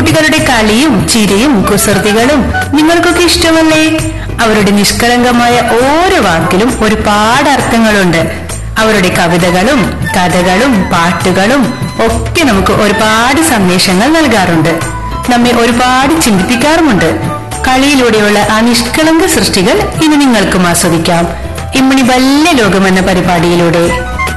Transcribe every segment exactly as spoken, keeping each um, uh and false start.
കുട്ടികളുടെ കളിയും ചിരിയും കുസൃതികളും നിങ്ങൾക്കൊക്കെ ഇഷ്ടമല്ലേ? അവരുടെ നിഷ്കളങ്കമായ ഓരോ വാക്കിലും ഒരുപാട് അർത്ഥങ്ങളുണ്ട്. അവരുടെ കവിതകളും കഥകളും പാട്ടുകളും ഒക്കെ നമുക്ക് ഒരുപാട് സന്ദേശങ്ങൾ നൽകാറുണ്ട്. നമ്മെ ഒരുപാട് ചിന്തിപ്പിക്കാറുമുണ്ട്. കളിയിലൂടെയുള്ള ആ നിഷ്കളങ്ക സൃഷ്ടികൾ ഇനി നിങ്ങൾക്കും ആസ്വദിക്കാം ഇമ്മിണി വലിയ ലോകം എന്ന പരിപാടിയിലൂടെ.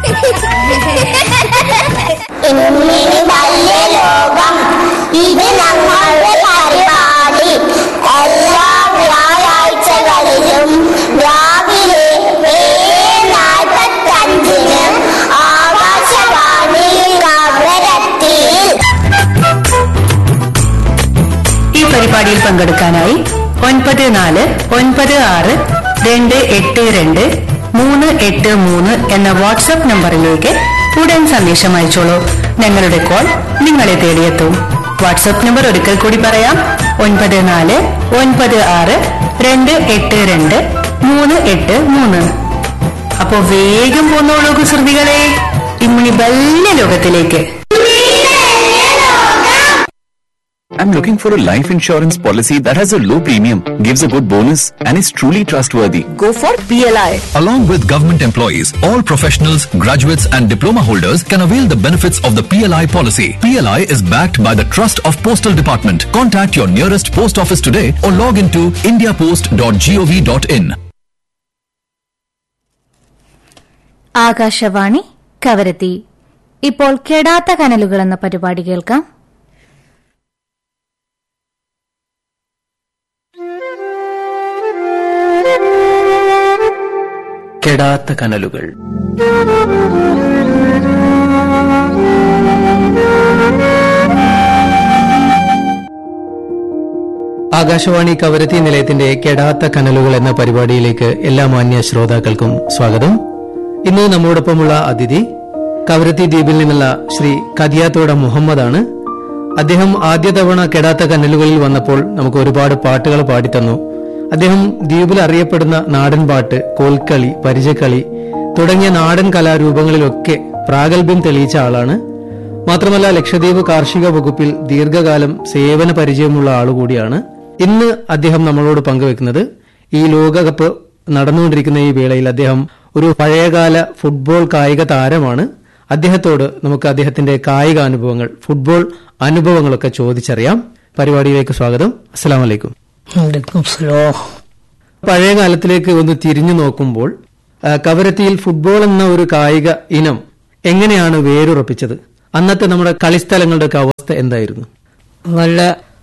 ഇത് ഞങ്ങളുടെ പരിപാടി എല്ലാ വ്യാഴാഴ്ചകളിലും രാവിലെ ഏഴ് നാൽപ്പത്തഞ്ചിന് ആകാശവാണി കവരത്തിയിൽ. ഈ പരിപാടിയിൽ പങ്കെടുക്കാനായി ഒൻപത് നാല് ഒൻപത് ആറ് രണ്ട് എട്ട് രണ്ട് മൂന്ന് എട്ട് മൂന്ന് എന്ന വാട്സ്ആപ്പ് നമ്പറിലേക്ക് ഉടൻ സന്ദേശം അയച്ചോളൂ. ഞങ്ങളുടെ കോൾ നിങ്ങളെ തേടിയെത്തും. വാട്സ്ആപ്പ് നമ്പർ ഒരിക്കൽ കൂടി പറയാം: ഒൻപത് നാല് ഒൻപത് ആറ് രണ്ട് എട്ട് രണ്ട് മൂന്ന് എട്ട് മൂന്ന്. അപ്പോ വേഗം പോന്നോളൂ കുസൃതികളെ, ഇമ്മിണി വലിയ ലോകത്തിലേക്ക്. I'm looking for a life insurance policy that has a low premium, gives a good bonus, and is truly trustworthy. Go for P L I. Along with government employees, all professionals, graduates and diploma holders can avail the benefits of the P L I policy. P L I is backed by the Trust of Postal Department. Contact your nearest post office today or log into india post dot gov dot in. Akashvani Kavaratti. ഇപ്പോൾ കെടാത്ത കനലുകൾ എന്ന പരിപാടി കേൾക്കാം. കെടാത്ത കനലുകൾ. ആകാശവാണി കവരത്തി നിലയത്തിന്റെ കെടാത്ത കനലുകൾ എന്ന പരിപാടിയിലേക്ക് എല്ലാ മാന്യ ശ്രോതാക്കൾക്കും സ്വാഗതം. ഇന്ന് നമ്മോടൊപ്പമുള്ള അതിഥി കവരത്തി ദ്വീപിൽ നിന്നുള്ള ശ്രീ കദിയാത്തോട മുഹമ്മദാണ്. അദ്ദേഹം ആദ്യ തവണ കെടാത്ത കനലുകളിൽ വന്നപ്പോൾ നമുക്ക് ഒരുപാട് പാട്ടുകൾ പാടിത്തന്നു. അദ്ദേഹം ദ്വീപിൽ അറിയപ്പെടുന്ന നാടൻ പാട്ട്, കോൽക്കളി, പരിചക്കളി തുടങ്ങിയ നാടൻ കലാരൂപങ്ങളിലൊക്കെ പ്രാഗൽഭ്യം തെളിയിച്ച ആളാണ്. മാത്രമല്ല ലക്ഷദ്വീപ് കാർഷിക വകുപ്പിൽ ദീർഘകാലം സേവന പരിചയമുള്ള ആളുകൂടിയാണ്. ഇന്ന് അദ്ദേഹം നമ്മളോട് പങ്കുവെക്കുന്നത് ഈ ലോകകപ്പ് നടന്നുകൊണ്ടിരിക്കുന്ന ഈ വേളയിൽ അദ്ദേഹം ഒരു പഴയകാല ഫുട്ബോൾ കായിക താരമാണ്. അദ്ദേഹത്തോട് നമുക്ക് അദ്ദേഹത്തിന്റെ കായിക അനുഭവങ്ങൾ, ഫുട്ബോൾ അനുഭവങ്ങളൊക്കെ ചോദിച്ചറിയാം. പരിപാടിയിലേക്ക് സ്വാഗതം. അസ്സലാമു അലൈക്കും. പഴയ കാലത്തിലേക്ക് ഒന്ന് തിരിഞ്ഞു നോക്കുമ്പോൾ കവരത്തിയിൽ ഫുട്ബോൾ എന്ന ഒരു കായിക ഇനം എങ്ങനെയാണ് വേരുറപ്പിച്ചത്? അന്നത്തെ നമ്മുടെ കളിസ്ഥലങ്ങളുടെ അവസ്ഥ എന്തായിരുന്നു? നല്ല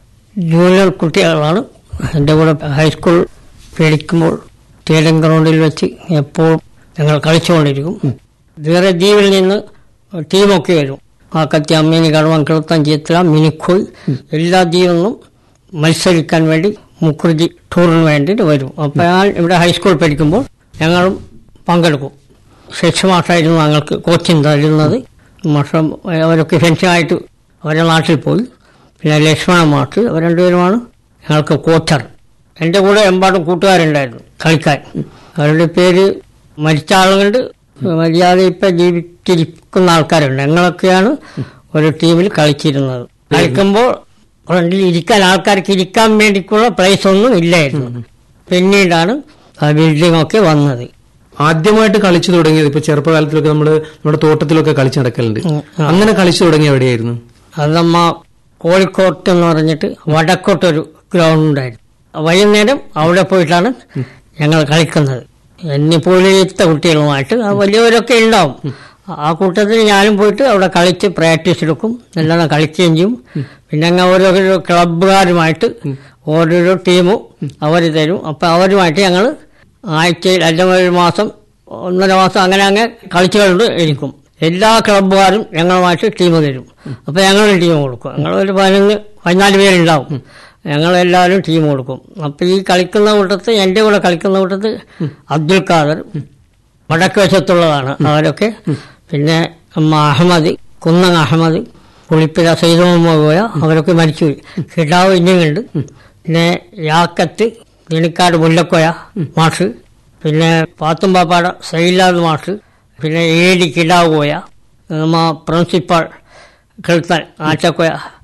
ജൂനിയർ കുട്ടികളാണ് എൻ്റെ കൂടെ ഹൈസ്കൂൾ പഠിക്കുമ്പോൾ സ്റ്റേഡിയം ഗ്രൗണ്ടിൽ വെച്ച് എപ്പോഴും ഞങ്ങൾ കളിച്ചുകൊണ്ടിരിക്കും. വേറെ ദ്വീപിൽ നിന്ന് ടീമൊക്കെ വരും. ആ കത്തി അമ്മേനി കടവൻ കിളത്തം ചിത്ര മിനിക്കോയ് എല്ലാ ദ്വീപിൽ നിന്നും മത്സരിക്കാൻ വേണ്ടി മുക്കുർജി ടൂറിന് വേണ്ടിയിട്ട് വരും. അപ്പോൾ ഞാൻ ഇവിടെ ഹൈസ്കൂൾ പഠിക്കുമ്പോൾ ഞങ്ങളും പങ്കെടുക്കും. ശശി മാഷായിരുന്നു ഞങ്ങൾക്ക് കോച്ചിങ് തരുന്നത്. മാഷം അവരൊക്കെ ഫെൻസിങ്ങായിട്ട് അവരുടെ നാട്ടിൽ പോയി. പിന്നെ ലക്ഷ്മണ മാഷ്, അവർ രണ്ടുപേരുമാണ് ഞങ്ങൾക്ക് കോച്ചർ. എൻ്റെ കൂടെ എമ്പാടും കൂട്ടുകാരുണ്ടായിരുന്നു കളിക്കാൻ. അവരുടെ പേര് മരിച്ച ആളുകളുണ്ട്, മര്യാദ ഇപ്പം ജീവിച്ചിരിക്കുന്ന ആൾക്കാരുണ്ട്. ഞങ്ങളൊക്കെയാണ് ഒരു ടീമിൽ കളിച്ചിരുന്നത്. കളിക്കുമ്പോൾ ഫ്രണ്ടിൽ ഇരിക്കാൻ ആൾക്കാർക്ക് ഇരിക്കാൻ വേണ്ടിക്കുള്ള പ്ലേസ് ഒന്നും ഇല്ലായിരുന്നു. പിന്നീടാണ് ബിൽഡിംഗ് ഒക്കെ വന്നത്. ആദ്യമായിട്ട് കളിച്ചു തുടങ്ങിയത് ഇപ്പൊ ചെറുപ്പകാലത്തിലൊക്കെ നമ്മള് നമ്മുടെ തോട്ടത്തിലൊക്കെ കളിച്ചു നടക്കലുണ്ട്. അങ്ങനെ കളിച്ചു തുടങ്ങി എവിടെയായിരുന്നു? അത് നമ്മ കോഴിക്കോട്ട് എന്ന് പറഞ്ഞിട്ട് വടക്കോട്ടൊരു ഗ്രൗണ്ട് ഉണ്ടായിരുന്നു. വൈകുന്നേരം അവിടെ പോയിട്ടാണ് ഞങ്ങൾ കളിക്കുന്നത്. എന്നെപ്പോലത്തെ കുട്ടികളുമായിട്ട് വലിയവരൊക്കെ ഉണ്ടാവും. ആ കൂട്ടത്തിൽ ഞാനും പോയിട്ട് അവിടെ കളിച്ച് പ്രാക്ടീസ് എടുക്കും, നല്ലോണം കളിക്കുകയും ചെയ്യും. പിന്നെ അങ്ങ് ഓരോരോ ക്ലബ്ബുകാരുമായിട്ട് ഓരോരോ ടീമും അവർ തരും. അപ്പം അവരുമായിട്ട് ഞങ്ങൾ ആഴ്ചയിൽ അല്ലെങ്കിൽ ഒരു മാസം ഒന്നര മാസം അങ്ങനെ അങ്ങ് കളിച്ചുകൊണ്ട് ഇരിക്കും. എല്ലാ ക്ലബ്ബുകാരും ഞങ്ങളുമായിട്ട് ടീം തരും. അപ്പം ഞങ്ങളൊരു ടീം കൊടുക്കും. ഞങ്ങളൊരു പതിനൊന്ന് പതിനാല് പേരുണ്ടാവും. ഞങ്ങളെല്ലാവരും ടീം കൊടുക്കും. അപ്പം ഈ കളിക്കുന്ന കൂട്ടത്ത് എൻ്റെ കൂടെ കളിക്കുന്ന കൂട്ടത്ത് അബ്ദുൽ ഖാദർ വടക്ക് വശത്തുള്ളതാണ് അവരൊക്കെ. പിന്നെ അമ്മ അഹമ്മദ്, കുന്നങ് അഹമ്മദ്, പുളിപ്പിര സൈദ് മുഹമ്മദ് പോയ അവരൊക്കെ മരിച്ചുപോയി. കിടാവ് ഇനിയുണ്ട്. പിന്നെ യാക്കത്ത് തിണിക്കാട് മുല്ലക്കോയ മാഷ്, പിന്നെ പാത്തുമ്പാപ്പാട സൈലാദ് മാഷ്, പിന്നെ ഏടി കിടാവ് പോയ നമ്മ പ്രിൻസിപ്പാൾ കിൾത്തൻ ആച്ചക്കോയ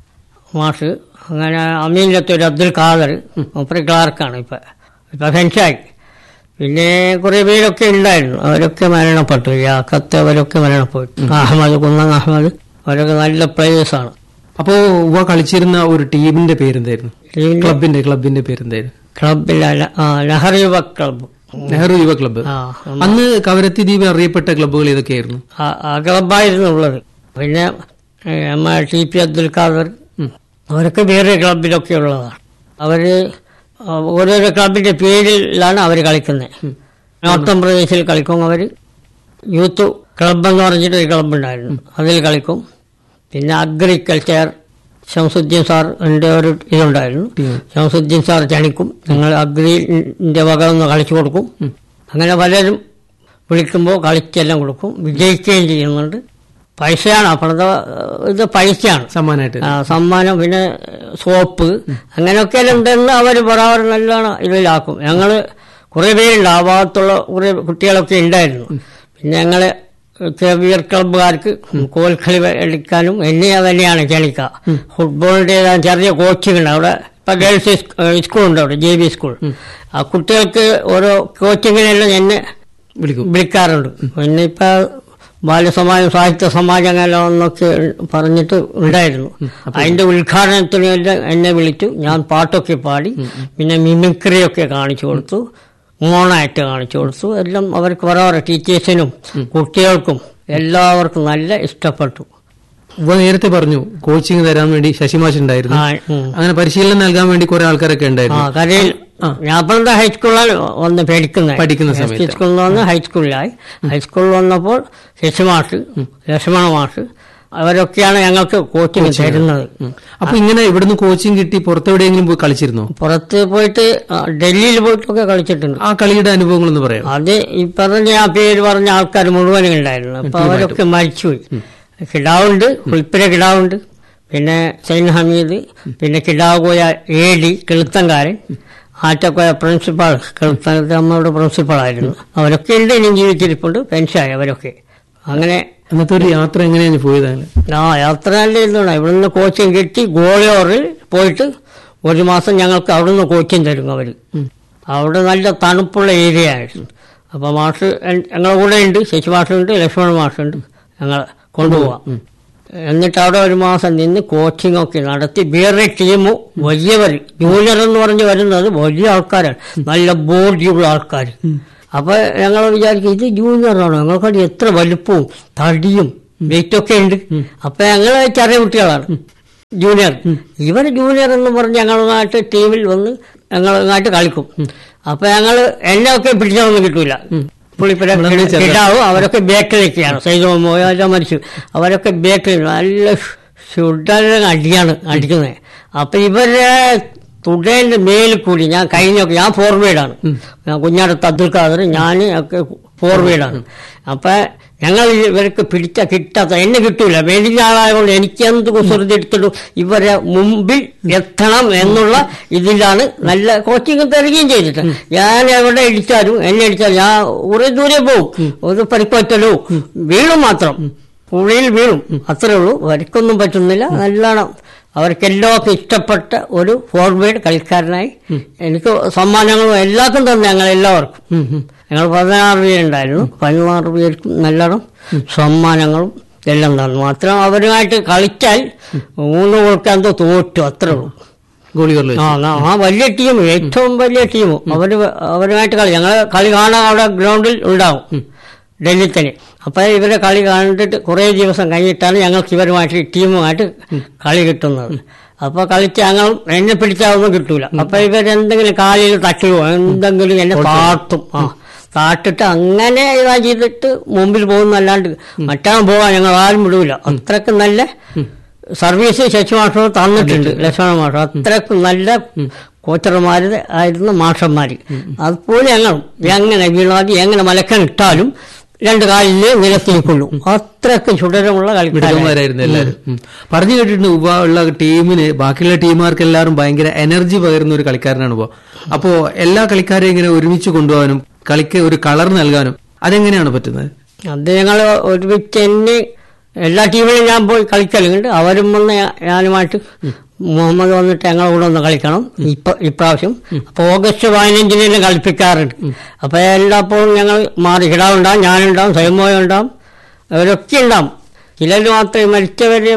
മാഷ്, അങ്ങനെ അമീനിലത്തെ ഒരു അബ്ദുൽ ഖാദർ, മൂപ്പര് ക്ലാർക്കാണ് ഇപ്പൊ ഇപ്പൊ ഫെൻഷായി. പിന്നെ കുറെ പേരൊക്കെ ഉണ്ടായിരുന്നു, അവരൊക്കെ മരണപ്പെട്ടു. യാക്കത്ത് അവരൊക്കെ മരണപ്പെട്ടു. അഹമ്മദ്, കുന്നങ് അഹമ്മദ്, അവരൊക്കെ നല്ല പ്ലേയേഴ്സാണ്. അപ്പോ ഉവ കളിച്ചിരുന്ന ഒരു ടീമിന്റെ പേരെന്തായിരുന്നു? ക്ലബിന്റെ ക്ലബിന്റെ പേരെന്തായിരുന്നു? ക്ലബില്ല, നെഹ്റു യുവ ക്ലബ്. നെഹ്റു യുവ ക്ലബ്ബ്. അന്ന് കവരത്തി ദ്വീപിൽ അറിയപ്പെട്ട ക്ലബ്ബുകൾ ഏതൊക്കെയായിരുന്നു? ആ ക്ലബായിരുന്നു ഉള്ളത്. പിന്നെ M R T P Abdul Khader, അവരൊക്കെ വേറെ ക്ലബിലൊക്കെ ഉള്ളതാണ്. അവര് ഓരോരോ ക്ലബിന്റെ പേരിലാണ് അവർ കളിക്കുന്നത്. നോർത്തൺ പ്രദേശിൽ കളിക്കും അവർ. യൂത്ത് ക്ലബ് എന്ന് പറഞ്ഞിട്ട് ഒരു ക്ലബ് ഉണ്ടായിരുന്നു, അതിൽ കളിക്കും. പിന്നെ അഗ്രികൾച്ചർ ഷംസുദ്ദീൻ സാർ എൻ്റെ ഒരു ഇതുണ്ടായിരുന്നു. ഷംസുദ്ദീൻ സാർ ക്ഷണിക്കും, ഞങ്ങൾ അഗ്രിന്റെ വക ഒന്ന് കളിച്ചു കൊടുക്കും. അങ്ങനെ പലരും വിളിക്കുമ്പോൾ കളിച്ചെല്ലാം കൊടുക്കും. വിജയിക്കുകയും ചെയ്യുന്നുണ്ട്. പൈസയാണ് അപ്പോഴത്തെ ഇത്, പൈസയാണ് സമ്മാനമായിട്ട്. സമ്മാനം, പിന്നെ സോപ്പ്, അങ്ങനെയൊക്കെ ഉണ്ടെന്ന് അവർ പറയാറ് നല്ലോണം ഇതിലാക്കും. ഞങ്ങൾ കുറെ പേരുണ്ട്, ആ ഭാഗത്തുള്ള കുറെ കുട്ടികളൊക്കെ ഉണ്ടായിരുന്നു. പിന്നെ ഞങ്ങള് ചെറിയ ക്ലബ്ബുകാർക്ക് കോൽക്കളി എടുക്കാനും എന്നെ തന്നെയാണ് ക്ഷണിക്കുക. ഫുട്ബോളിന്റെ ചെറിയ കോച്ചിങ് ഉണ്ട് അവിടെ. ഇപ്പൊ ഗേൾസ് സ്കൂളുണ്ട് അവിടെ, ജെ ബി സ്കൂൾ. ആ കുട്ടികൾക്ക് ഓരോ കോച്ചിങ്ങിനെല്ലാം എന്നെ വിളിക്കാറുണ്ട്. പിന്നെ ഇപ്പൊ ബാലസമാജം, സാഹിത്യ സമാജം അങ്ങനെ ഒന്നൊക്കെ പറഞ്ഞിട്ട് ഉണ്ടായിരുന്നു. അതിന്റെ ഉദ്ഘാടനത്തിന് എന്നെ വിളിച്ചു. ഞാൻ പാട്ടൊക്കെ പാടി, പിന്നെ മിമിക്രിയൊക്കെ കാണിച്ചു കൊടുത്തു, മോണായിട്ട് കാണിച്ചു കൊടുത്തു. എല്ലാം അവർക്ക് പറയാറ് ടീച്ചേഴ്സിനും കുട്ടികൾക്കും എല്ലാവർക്കും നല്ല ഇഷ്ടപ്പെട്ടു. ഇവ നേരത്തെ പറഞ്ഞു കോച്ചിങ് തരാൻ വേണ്ടി ശശിമാഷ് ഉണ്ടായിരുന്നു. അങ്ങനെ പരിശീലനം നൽകാൻ വേണ്ടി കുറെ ആൾക്കാരൊക്കെ ഉണ്ടായിരുന്നു. കരയിൽ ഞാൻ അപ്പോഴത്തെ ഹൈസ്കൂളിലാണ് വന്ന് പഠിക്കുന്നത്. പഠിക്കുന്ന സമയത്ത് സ്കൂളിൽ വന്ന് ഹൈസ്കൂളിലായി. ഹൈസ്കൂളിൽ വന്നപ്പോൾ ശശിമാഷ്, ലക്ഷ്മണ മാഷ്, അവരൊക്കെയാണ് ഞങ്ങൾക്ക് കോച്ചിങ് തരുന്നത്. അപ്പൊ ഇങ്ങനെ ഇവിടുന്ന് കോച്ചിങ് കിട്ടി പുറത്തെവിടെയെങ്കിലും പോയി കളിച്ചിരുന്നോ? പുറത്ത് പോയിട്ട് ഡൽഹിയിൽ പോയിട്ടൊക്കെ കളിച്ചിട്ടുണ്ട്. ആ കളിയുടെ അനുഭവങ്ങളൊന്ന് പറയാം. അത് ഈ പറഞ്ഞ ആ പേര് പറഞ്ഞ ആൾക്കാർ മുഴുവനും ഉണ്ടായിരുന്നു. അപ്പൊ അവരൊക്കെ മരിച്ചുപോയി. കിടാവുണ്ട്, ഉൾപ്പിര കിടാവുണ്ട്, പിന്നെ സൈൻ ഹമീദ്, പിന്നെ കിടാവുകോയ എ ഡി കിളുത്തങ്കാരൻ, ആറ്റക്കോയ പ്രിൻസിപ്പാൾ, കിളുത്തങ്കത്തെ അമ്മയുടെ പ്രിൻസിപ്പാളായിരുന്നു. അവരൊക്കെ ഉണ്ട്, ഇനിയും ജീവിച്ചിരിപ്പുണ്ട്, പെൻഷനായി അവരൊക്കെ. അങ്ങനെ അന്നത്തെ ഒരു യാത്ര എങ്ങനെയാണ് പോയതാണ്? ആ യാത്ര നല്ല ഇതാണ്. ഇവിടുന്ന് കോച്ചിങ് കിട്ടി ഗോളിയോറിൽ പോയിട്ട് ഒരു മാസം ഞങ്ങൾക്ക് അവിടുന്ന് കോച്ചിങ് തരും അവര്. അവിടെ നല്ല തണുപ്പുള്ള ഏരിയ ആയിരുന്നു. അപ്പൊ മാഷ് ഞങ്ങളുടെ കൂടെ ഉണ്ട്, ശശി മാഷുണ്ട്, ലക്ഷ്മണ മാഷുണ്ട്. ഞങ്ങൾ കൊണ്ടുപോവാം. എന്നിട്ട് അവിടെ ഒരു മാസം നിന്ന് കോച്ചിങ് ഒക്കെ നടത്തി. വേറെ ടീം വലിയവർ, ജൂനിയർ എന്ന് പറഞ്ഞ് വരുന്നത് വലിയ ആൾക്കാരാണ്, നല്ല ബോഡിയുള്ള ആൾക്കാർ. അപ്പൊ ഞങ്ങൾ വിചാരിക്കും ഇത് ജൂനിയറാണോ, ഞങ്ങൾക്കത് എത്ര വലുപ്പവും തടിയും വെയിറ്റൊക്കെ ഉണ്ട്. അപ്പൊ ഞങ്ങൾ ചെറിയ കുട്ടികളാണ് ജൂനിയർ. ഇവർ ജൂനിയർ എന്ന് പറഞ്ഞ് ഞങ്ങളുമായിട്ട് ടീമിൽ വന്ന് ഞങ്ങളുമായിട്ട് കളിക്കും. അപ്പൊ ഞങ്ങൾ എന്നെ ഒക്കെ പിടിച്ചതൊന്നും കിട്ടൂല. കിടാവും അവരൊക്കെ ബേക്കറിയൊക്കെയാണ്. സൈജോമോ മരിച്ചു, അവരൊക്കെ ബേക്കറി നല്ല ശുദ്ധ അടിയാണ് അടിക്കുന്നത്. അപ്പൊ ഇവരെ തുടേന്റെ മേലിൽ കൂടി ഞാൻ കഴിഞ്ഞൊക്കെ, ഞാൻ ഫോർവേഡാണ്, കുഞ്ഞാടത്ത് അബ്ദുൽ ഖാദർ, ഞാൻ ഒക്കെ ഫോർവേഡാണ്. അപ്പൊ ഞങ്ങൾ ഇവർക്ക് പിടിച്ച കിട്ടാത്ത എന്നെ കിട്ടൂല. വലിയ ആളായതുകൊണ്ട് എനിക്ക് എന്ത് കുസൃതി എടുത്തിട്ടും ഇവരെ മുമ്പിൽ എത്തണം എന്നുള്ള ഇതിലാണ് നല്ല കോച്ചിങ് തരികയും ചെയ്തിട്ട്. ഞാൻ എവിടെ ഇടിച്ചാലും എന്നെ ഇടിച്ചാലും ഞാൻ കുറെ ദൂരെ പോവും. ഒരു പരിപ്പറ്റലോ വീഴും, മാത്രം പുഴയിൽ വീഴും, അത്രേ ഉള്ളൂ. വരക്കൊന്നും പറ്റുന്നില്ല. നല്ലോണം അവർക്കെല്ലാവർക്കും ഇഷ്ടപ്പെട്ട ഒരു ഫോർവേഡ് കളിക്കാരനായി എനിക്ക് സമ്മാനങ്ങളും എല്ലാവർക്കും തന്നെ. ഞങ്ങൾ എല്ലാവർക്കും ഞങ്ങൾ പതിനാറ് പേരുണ്ടായിരുന്നു. പതിനാറ് പേർക്കും നല്ലോണം സമ്മാനങ്ങളും എല്ലാം തന്നു. മാത്രം അവരുമായിട്ട് കളിച്ചാൽ മൂന്ന് കൊടുക്കാൻ തോറ്റു, അത്രേ ഉള്ളൂ. ആ വലിയ ടീം, ഏറ്റവും വലിയ ടീം അവര് അവരുമായിട്ട് കളി. ഞങ്ങൾ കളി കാണാൻ അവിടെ ഗ്രൗണ്ടിൽ ഉണ്ടാവും ഡൽഹിയിൽ തന്നെ. അപ്പൊ ഇവരെ കളി കണ്ടിട്ട് കുറെ ദിവസം കഴിഞ്ഞിട്ടാണ് ഞങ്ങൾക്ക് ഇവരുമായിട്ട് ടീമുമായിട്ട് കളി കിട്ടുന്നത്. അപ്പൊ കളിച്ച് ഞങ്ങൾ എന്നെ പിടിച്ചാവൊന്നും കിട്ടൂല. അപ്പൊ ഇവരെന്തെങ്കിലും കാലിൽ തട്ടുകയോ എന്തെങ്കിലും എന്നെ താട്ടും. ആ താട്ടിട്ട് അങ്ങനെ ഇതാ ചെയ്തിട്ട് മുമ്പിൽ പോകുന്നല്ലാണ്ട് മറ്റാൻ പോവാൻ ഞങ്ങൾ ആരും വിടൂല. അത്രക്ക് നല്ല സർവീസ് ശശി മാഷോ തന്നിട്ടുണ്ട്, ലക്ഷ്മണ മാഷോ. അത്രക്ക് നല്ല കോച്ചർമാര് ആയിരുന്ന മാഷന്മാര്. അതുപോലെ ഞങ്ങൾ എങ്ങനെ വീണാതി എങ്ങനെ മലക്കൻ ഇട്ടാലും രണ്ട് കാലില് നിലത്തിരിക്കുള്ളൂ. അത്രയ്ക്ക് ചുടരമുള്ള കളിക്കാരായിരുന്നു എല്ലാവരും. പറഞ്ഞു കേട്ടിട്ടുണ്ട് ഉപ ഉള്ള ടീമിന് ബാക്കിയുള്ള ടീമുകാർക്ക് എല്ലാവരും ഭയങ്കര എനർജി പകരുന്ന ഒരു കളിക്കാരനാണ് ഉപ. അപ്പോ എല്ലാ കളിക്കാരെയും ഇങ്ങനെ ഒരുമിച്ച് കൊണ്ടുപോകാനും കളിക്ക് ഒരു കളർ നൽകാനും അതെങ്ങനെയാണ് പറ്റുന്നത്? അത് ഞങ്ങൾ ഒരുമിച്ച് തന്നെ എല്ലാ ടീമിലും ഞാൻ പോയി കളിക്കലുണ്ട്. അവരും വന്ന് ഞാനുമായിട്ട് മുഹമ്മദ് വന്നിട്ട് ഞങ്ങളെ കൂടെ ഒന്ന് കളിക്കണം ഇപ്പൊ ഇപ്രാവശ്യം. അപ്പൊ ഓഗസ്റ്റ് പതിനഞ്ചിന് തന്നെ കളിപ്പിക്കാറുണ്ട്. അപ്പൊ എല്ലാപ്പോഴും ഞങ്ങൾ മാറി കിടാവുണ്ടാവും, ഞാനുണ്ടാവും, സ്വയംഭോയം ഉണ്ടാവും, അവരൊക്കെ ഉണ്ടാവും. ചിലർ മാത്രമേ മരിച്ചവര്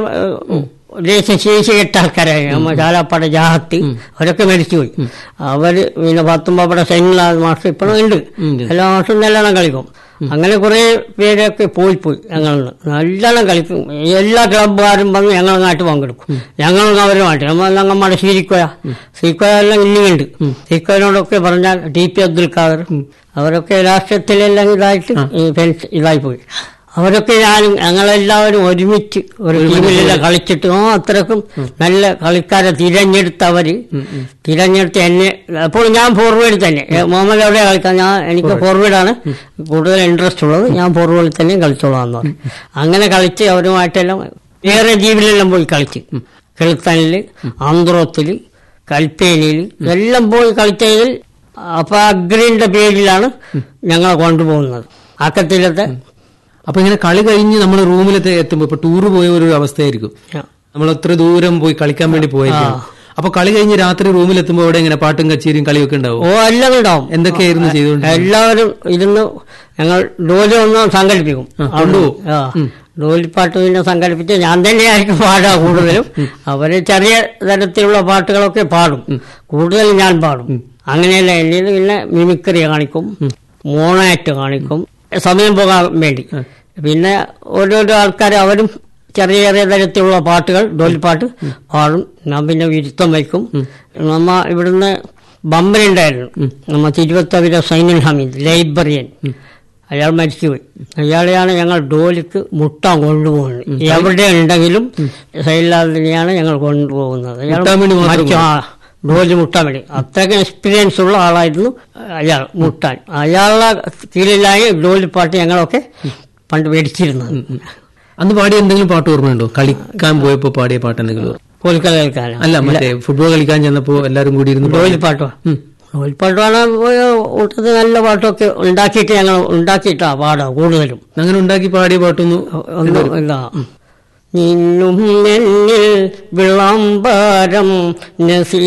ദേശശേഷി കെട്ട ആൾക്കാരായി. നമ്മ ചാലാപ്പാടെ ജാഹത്ത് അവരൊക്കെ മരിച്ചുപോയി. അവര് പിന്നെ പത്തൊമ്പവിടെ സൈനിലാൽ മാസം ഇപ്പോഴും ഉണ്ട്, എല്ലാ മാസവും നല്ലോണം കളിക്കും. അങ്ങനെ കുറെ പേരൊക്കെ പോയി പോയി ഞങ്ങൾ നല്ലോണം കളിക്കും. എല്ലാ ക്ലബ്ബുകാരും വന്ന് ഞങ്ങൾ നാട്ടിൽ പങ്കെടുക്കും. ഞങ്ങളും അവരുമായിട്ട് നമ്മൾ ഞങ്ങളുടെ സീരിക്കോയ സീക്കോയ എല്ലാം ഇനിയുണ്ട്. സീക്കോയനോടൊക്കെ പറഞ്ഞാൽ ടി പി അബ്ദുൽ ഖാദർ അവരൊക്കെ രാഷ്ട്രീയത്തിലെല്ലാം ഇതായിട്ട് ഇതായി പോയി. അവരൊക്കെ ഞാനും ഞങ്ങളെല്ലാവരും ഒരുമിച്ച് ഒരു ടീമിലെല്ലാം കളിച്ചിട്ട് ആ അത്രക്കും നല്ല കളിക്കാരെ തിരഞ്ഞെടുത്തവര് തിരഞ്ഞെടുത്ത് എന്നെ. അപ്പോൾ ഞാൻ ഫോർവേഡ് തന്നെ, മുഹമ്മദ് എവിടെ കളിക്കാൻ, ഞാൻ എനിക്ക് ഫോർവേഡാണ് കൂടുതൽ ഇൻട്രസ്റ്റ് ഉള്ളത്, ഞാൻ ഫോർവേഡിൽ തന്നെ കളിച്ചോളാന്ന് പറഞ്ഞു. അങ്ങനെ കളിച്ച് അവരുമായിട്ടെല്ലാം വേറെ ദ്വീപിലെല്ലാം പോയി കളിച്ച്, കിളുത്തനില്, ആന്ധ്രോത്തില്, കൽപ്പേനിയില് എല്ലാം പോയി കളിച്ചതിൽ. അപ്പൊ അഗ്രീന്റെ പേരിലാണ് ഞങ്ങളെ കൊണ്ടുപോകുന്നത് അക്കത്തിലത്തെ. അപ്പൊ ഇങ്ങനെ കളി കഴിഞ്ഞ് നമ്മൾ റൂമിലെത്തി എത്തുമ്പോ ഇപ്പൊ ടൂറ് പോയ ഒരു അവസ്ഥയായിരിക്കും. നമ്മൾ എത്ര ദൂരം പോയി കളിക്കാൻ വേണ്ടി പോയിരിക്കും. അപ്പൊ കളി കഴിഞ്ഞ് രാത്രി റൂമിലെത്തുമ്പോ അവിടെ ഇങ്ങനെ പാട്ടും കച്ചേരിയും കളിയൊക്കെ ഉണ്ടാവും? ഓ എല്ലാം ഉണ്ടാവും. എന്തൊക്കെയായിരുന്നു ചെയ്തുകൊണ്ട്? എല്ലാവരും ഇരുന്ന് ഞങ്ങൾ ഡോലി ഒന്ന് സംഘടിപ്പിക്കും. ഡോലിപ്പാട്ട് പിന്നെ സംഘടിപ്പിച്ച് ഞാൻ തന്നെയായിരിക്കും പാടുക കൂടുതലും. അവര് ചെറിയ തരത്തിലുള്ള പാട്ടുകളൊക്കെ പാടും, കൂടുതലും ഞാൻ പാടും. അങ്ങനെയല്ല, എന്നിൽ പിന്നെ മിമിക്രി കാണിക്കും, മോണാക്ട് കാണിക്കും സമയം പോകാൻ വേണ്ടി. പിന്നെ ഓരോരോ ആൾക്കാർ അവരും ചെറിയ ചെറിയ തരത്തിലുള്ള പാട്ടുകൾ ഡോലിപ്പാട്ട് പാടും. ഞാൻ പിന്നെ വിരുത്തം വയ്ക്കും. നമ്മ ഇവിടുന്ന് ബമ്പനുണ്ടായിരുന്നു, നമ്മ തിരുവത്തവിര സൈനുൽ ഹമീദ് ലൈബ്രറിയൻ, അയാൾ മരിച്ചുപോയി. അയാളെയാണ് ഞങ്ങൾ ഡോലിക്ക് മുട്ടാൻ കൊണ്ടുപോകുന്നത്. എവിടെ ഉണ്ടെങ്കിലും സൈലാദിനെയാണ് ഞങ്ങൾ കൊണ്ടുപോകുന്നത്. അയാൾ ഡോലി മുട്ടാൻ വേണ്ടി അത്രയ്ക്ക് എക്സ്പീരിയൻസ് ഉള്ള ആളായിരുന്നു അയാൾ മുട്ടാൻ. അയാളുടെ കീഴിലായി ഡോലിപ്പാട്ട് ഞങ്ങളൊക്കെ പണ്ട് മേടിച്ചിരുന്നത്. അന്ന് പാടിയ എന്തെങ്കിലും പാട്ട് ഓർമ്മയുണ്ടോ? കളിക്കാൻ പോയപ്പോ പാടിയ പാട്ട് എന്തെങ്കിലും? കോൽക്കളി കളിക്കാൻ അല്ല, മറ്റേ ഫുട്ബോൾ കളിക്കാൻ ചെന്നപ്പോ എല്ലാരും കൂടി ഇരുന്ന് ഡോലിപ്പാട്ടോ ഡോലിപ്പാട്ടാണ് കൂട്ടത്തിൽ നല്ല പാട്ടൊക്കെ ഉണ്ടാക്കിയിട്ട് ഞങ്ങൾ ഉണ്ടാക്കിയിട്ടാ പാടാ കൂടുതലും. അങ്ങനെ ഉണ്ടാക്കി പാടിയ പാട്ടൊന്നും ഒന്നും ഇല്ല. നിന്നും എന്നിൽ വിളംബരം നസീ